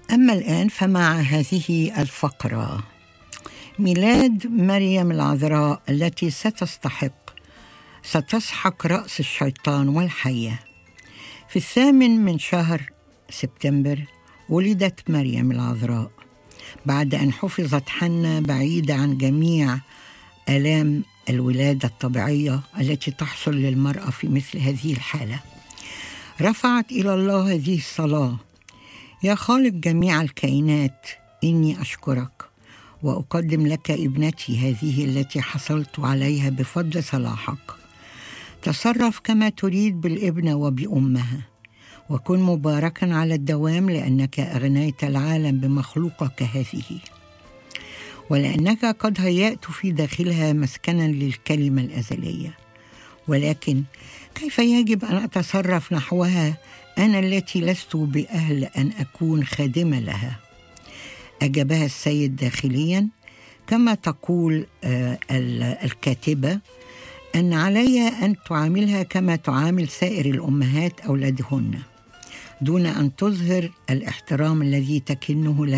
أما الآن فمع هذه الفقرة: ميلاد مريم العذراء التي ستسحق رأس الشيطان والحية. في 8 من شهر سبتمبر ولدت مريم العذراء بعد أن حفظت حنة بعيدة عن جميع آلام الولادة الطبيعية التي تحصل للمرأة في مثل هذه الحالة. رفعت إلى الله هذه الصلاة: يا خالق جميع الكائنات، إني أشكرك وأقدم لك ابنتي هذه التي حصلت عليها بفضل صلاحك. تصرف كما تريد بالابنة وبأمها، وكن مباركا على الدوام، لأنك أغنيت العالم بمخلوقك هذه، ولأنك قد هيأت في داخلها مسكنا للكلمة الأزلية. ولكن كيف يجب أن أتصرف نحوها أنا التي لست بأهل أن أكون خادمة لها؟ أجابها السيد داخليا كما تقول الكاتبة أن علي أن تعاملها كما تعامل سائر الأمهات أولادهن، دون أن تظهر الاحترام الذي تكنه لها